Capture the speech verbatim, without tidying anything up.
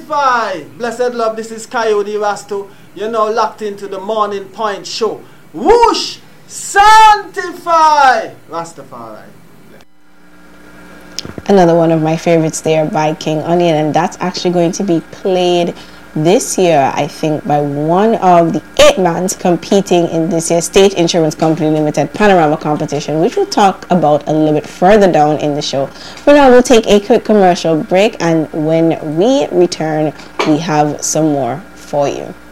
Sanctify. Blessed love, this is Coyote Rasto. You're now locked into the Morning Point Show. Whoosh! Sanctify! Rastafari. Another one of my favorites there by King Onion, and that's actually going to be played this year, I think, by one of the eight bands competing in this year's State Insurance Company Limited Panorama competition, which we'll talk about a little bit further down in the show. For now, we'll take a quick commercial break, and when we return, we have some more for you.